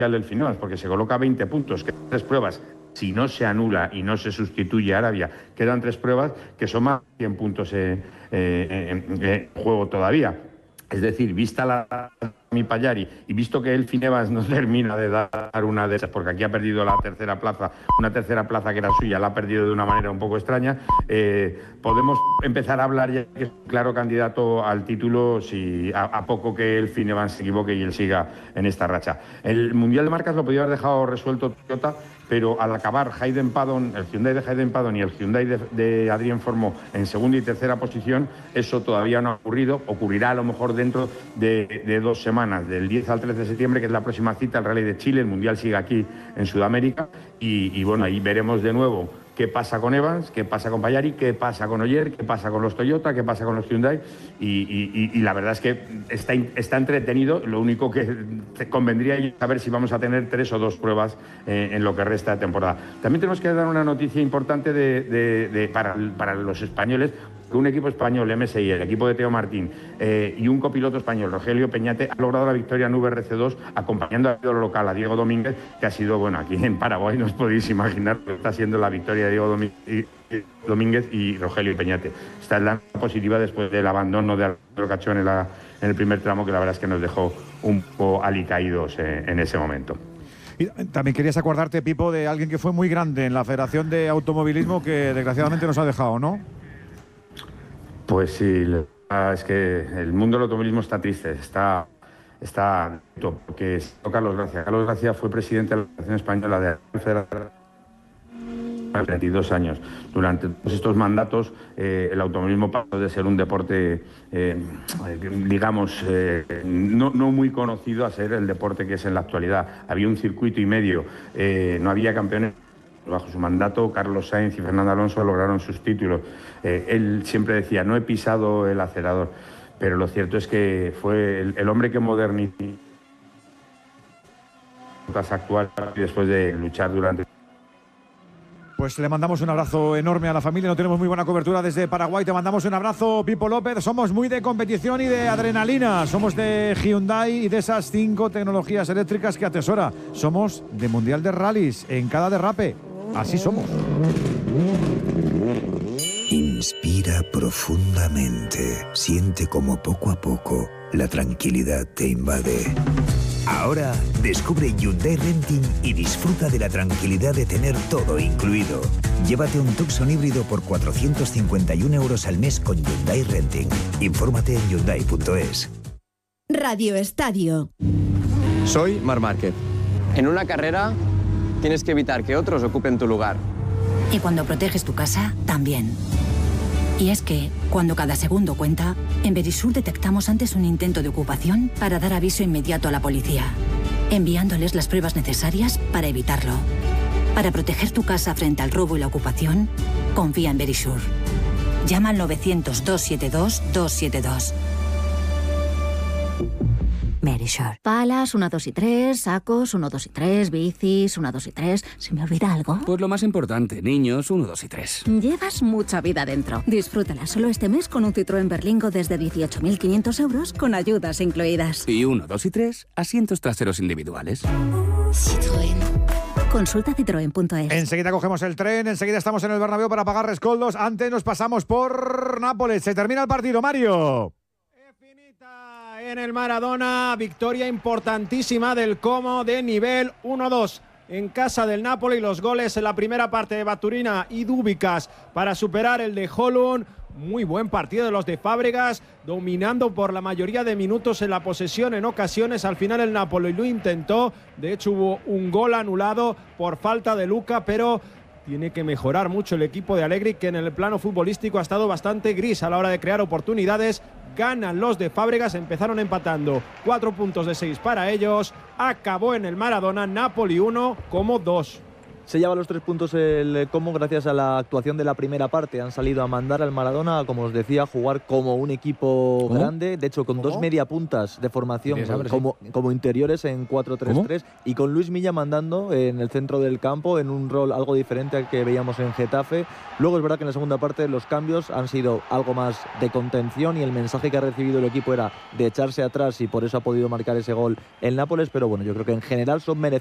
del Finevas, porque se coloca 20 puntos, que 3 pruebas. Si no se anula y no se sustituye a Arabia, quedan 3 pruebas que son más de 100 puntos en juego todavía. Es decir, vista la mi Pallari y visto que el Finevas no termina de dar una de esas, porque aquí ha perdido la tercera plaza, una tercera plaza que era suya, la ha perdido de una manera un poco extraña, podemos empezar a hablar ya que es un claro candidato al título si a poco que el Finevas se equivoque y él siga en esta racha. El Mundial de Marcas lo podía haber dejado resuelto Toyota, pero al acabar Hayden Paddon, el Hyundai de Hayden Paddon y el Hyundai de Adrien Formó en segunda y tercera posición, eso todavía no ha ocurrido, ocurrirá a lo mejor dentro de 2 semanas, del 10 al 13 de septiembre, que es la próxima cita, el Rally de Chile, el Mundial sigue aquí en Sudamérica, y bueno, ahí veremos de nuevo qué pasa con Evans, qué pasa con Pallari, qué pasa con Ogier, qué pasa con los Toyota, qué pasa con los Hyundai, y la verdad es que está entretenido. Lo único que te convendría es saber si vamos a tener 3 o 2 pruebas en lo que resta de temporada. También tenemos que dar una noticia importante para los españoles, que un equipo español, MSI, el equipo de Teo Martín, y un copiloto español, Rogelio Peñate, ha logrado la victoria en VRC2 acompañando al ídolo local, a Diego Domínguez, que ha sido, bueno, aquí en Paraguay no os podéis imaginar lo que está siendo la victoria de Diego Domínguez y Rogelio Peñate. Esta es la positiva después del abandono de Alejandro Cachón en el primer tramo, que la verdad es que nos dejó un poco alicaídos en ese momento. Y también querías acordarte, Pipo, de alguien que fue muy grande en la Federación de Automovilismo, que desgraciadamente nos ha dejado, ¿no? Pues sí, es que el mundo del automovilismo está triste, está porque es Carlos Gracia. Carlos Gracia fue presidente de la Federación Española de la Federación 32 años. Durante todos estos mandatos, el automovilismo pasó de ser un deporte, digamos, no muy conocido, a ser el deporte que es en la actualidad. Había un circuito y medio, no había campeones. Bajo su mandato, Carlos Sainz y Fernando Alonso lograron sus títulos. Él siempre decía, no he pisado el acelerador, pero lo cierto es que fue el hombre que modernizó las actuales después de luchar durante... Pues le mandamos un abrazo enorme a la familia. No tenemos muy buena cobertura desde Paraguay. Te mandamos un abrazo, Pipo López. Somos muy de competición y de adrenalina. Somos de Hyundai y de esas 5 tecnologías eléctricas que atesora. Somos de Mundial de Rallys en cada derrape. Así somos. Inspira profundamente. Siente como poco a poco la tranquilidad te invade. Ahora descubre Hyundai Renting y disfruta de la tranquilidad de tener todo incluido. Llévate un Tucson híbrido por 451 € al mes con Hyundai Renting. Infórmate en Hyundai.es. Radio Estadio. Soy Marc Márquez. En una carrera tienes que evitar que otros ocupen tu lugar. Y cuando proteges tu casa, también. Y es que, cuando cada segundo cuenta, en Verisur detectamos antes un intento de ocupación para dar aviso inmediato a la policía, enviándoles las pruebas necesarias para evitarlo. Para proteger tu casa frente al robo y la ocupación, confía en Verisur. Llama al 900-272-272. Verisur. Palas, 1, 2 y 3, sacos, 1, 2 y 3, bicis, 1, 2 y 3. ¿Se me olvida algo? Pues lo más importante, niños, 1, 2 y 3. Llevas mucha vida dentro. Disfrútala solo este mes con un Citroën Berlingo desde 18.500 € con ayudas incluidas. Y 1, 2 y 3, asientos traseros individuales. Citroën. Consulta citroen.es. Enseguida cogemos el tren, enseguida estamos en el Bernabéu para pagar rescoldos. Antes nos pasamos por Nápoles. Se termina el partido, Mario. En el Maradona, victoria importantísima del Como de nivel 1-2 en casa del Napoli. Los goles en la primera parte de Baturina y Dúbicas para superar el de Holund. Muy buen partido de los de Fábregas, dominando por la mayoría de minutos en la posesión en ocasiones. Al final el Napoli lo intentó, de hecho hubo un gol anulado por falta de Luca, pero tiene que mejorar mucho el equipo de Allegri, que en el plano futbolístico ha estado bastante gris a la hora de crear oportunidades. Ganan los de Fábregas, empezaron empatando, 4 puntos de 6 para ellos. Acabó en el Maradona, Napoli 1, Como 2. Se lleva los 3 puntos el Como gracias a la actuación de la primera parte. Han salido a mandar al Maradona, como os decía, a jugar como un equipo grande. De hecho, con 2 mediapuntas de formación como interiores en 4-3-3 y con Luis Milla mandando en el centro del campo en un rol algo diferente al que veíamos en Getafe. Luego es verdad que en la segunda parte los cambios han sido algo más de contención y el mensaje que ha recibido el equipo era de echarse atrás y por eso ha podido marcar ese gol el Nápoles. Pero bueno, yo creo que en general son merecidos